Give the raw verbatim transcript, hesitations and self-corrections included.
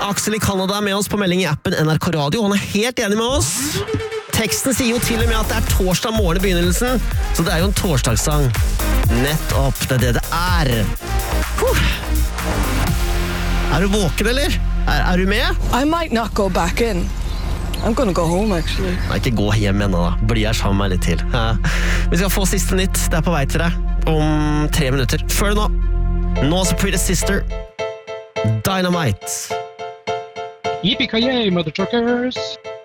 Aksel i Canada er med oss på melding i appen N R K Radio. Han er helt enig med oss. Teksten sier jo til og med at det er torsdag morgen i begynnelsen, så det er jo en torsdagssang. Nettopp, det er det det er. Huh. Er du våken, eller? Er, er du med? I might not go back in. I'm gonna go home, actually. Nei, ikke gå hjem ennå da. Bli her sammen med meg litt til. Ja. Vi skal få siste nytt. Det er på vei til deg om tre minutter. Før det nå. Nå så Pretty Sister. Dynamite. Yippee-ki-yay, mother truckers!